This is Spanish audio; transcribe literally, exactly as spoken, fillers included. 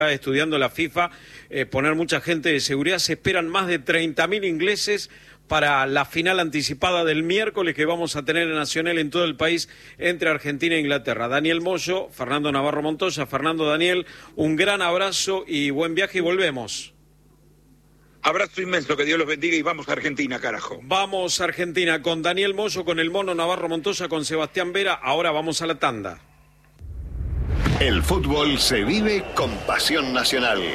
estudiando la FIFA, eh, poner mucha gente de seguridad. Se esperan más de treinta mil ingleses para la final anticipada del miércoles que vamos a tener en Nacional en todo el país entre Argentina e Inglaterra. Daniel Moyo, Fernando Navarro Montoya. Fernando, Daniel, un gran abrazo y buen viaje y volvemos. Abrazo inmenso, que Dios los bendiga y vamos a Argentina, carajo. Vamos a Argentina con Daniel Moyo, con el Mono Navarro Montoya, con Sebastián Vera. Ahora vamos a la tanda. El fútbol se vive con pasión nacional.